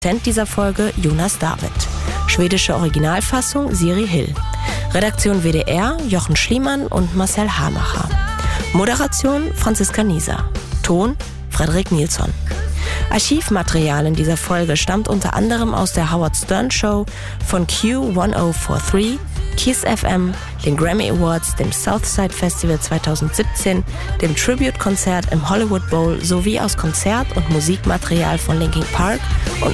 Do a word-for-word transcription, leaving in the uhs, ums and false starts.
Produzent dieser Folge Jonas David. Schwedische Originalfassung Siri Hill. Redaktion W D R Jochen Schliemann und Marcel Hamacher. Moderation Franziska Nieser. Ton Frederik Nilsson. Archivmaterial in dieser Folge stammt unter anderem aus der Howard Stern Show von Q1043, Kiss F M, den Grammy Awards, dem Southside Festival zweitausendsiebzehn, dem Tribute-Konzert im Hollywood Bowl sowie aus Konzert- und Musikmaterial von Linkin Park und